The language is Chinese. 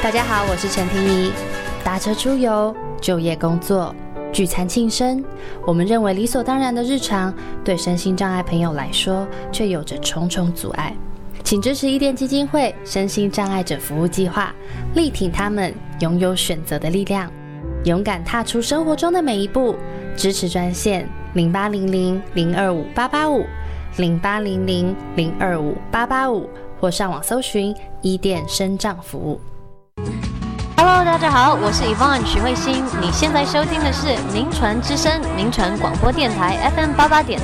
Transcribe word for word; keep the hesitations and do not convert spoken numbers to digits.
大家好，我是陈婷宜。搭车出游、就业工作、聚餐庆生，我们认为理所当然的日常，对身心障碍朋友来说，却有着重重阻碍。请支持伊甸基金会身心障碍者服务计划，力挺他们拥有选择的力量，勇敢踏出生活中的每一步。支持专线零八零零零二五八八五零八零零零二五八八五，或上网搜寻伊甸身障服务。 Hello， 大家好，我是 Yvonne 许慧欣。你现在收听的是民传之声，民传广播电台 F M 八八点